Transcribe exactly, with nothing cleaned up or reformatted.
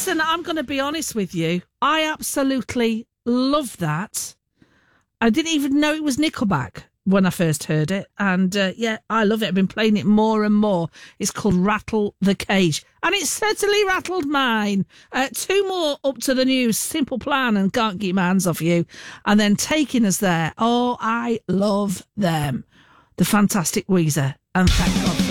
Listen, I'm going to be honest with you. I absolutely love that. I didn't even know it was Nickelback when I first heard it. And, uh, yeah, I love it. I've been playing it more and more. It's called Rattle the Cage. And it certainly rattled mine. Uh, two more up to the news. Simple Plan and Can't Keep My Hands Off You. And then Taking Us There. Oh, I love them. The fantastic Weezer. And thank God for